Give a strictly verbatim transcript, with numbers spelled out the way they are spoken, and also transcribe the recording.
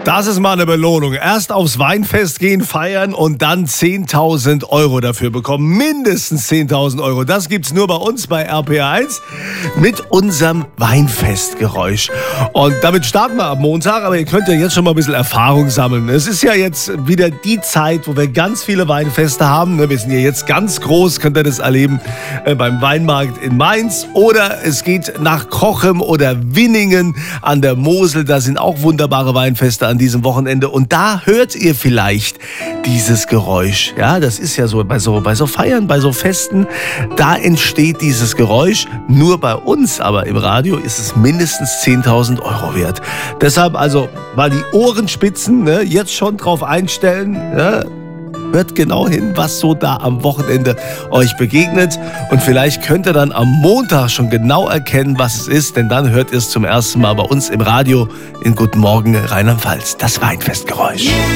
Das ist mal eine Belohnung. Erst aufs Weinfest gehen, feiern und dann zehntausend Euro dafür bekommen. Mindestens zehntausend Euro. Das gibt's nur bei uns bei R P R eins mit unserem Weinfestgeräusch. Und damit starten wir am Montag, aber ihr könnt ja jetzt schon mal ein bisschen Erfahrung sammeln. Es ist ja jetzt wieder die Zeit, wo wir ganz viele Weinfeste haben. Wir sind ja jetzt ganz groß, könnt ihr das erleben beim Weinmarkt in Mainz. Oder es geht nach Cochem oder Winningen an der Mosel. Da sind auch wunderbare Weinfeste an diesem Wochenende. Und da hört ihr vielleicht dieses Geräusch. Ja, das ist ja so bei so, bei so Feiern, bei so Festen, da entsteht dieses Geräusch. Nur bei uns aber im Radio ist es mindestens zehntausend Euro wert. Deshalb also mal die Ohrenspitzen, ne, jetzt schon drauf einstellen. Ja. Hört genau hin, was so da am Wochenende euch begegnet. Und vielleicht könnt ihr dann am Montag schon genau erkennen, was es ist. Denn dann hört ihr es zum ersten Mal bei uns im Radio in Guten Morgen Rheinland-Pfalz. Das Weinfestgeräusch.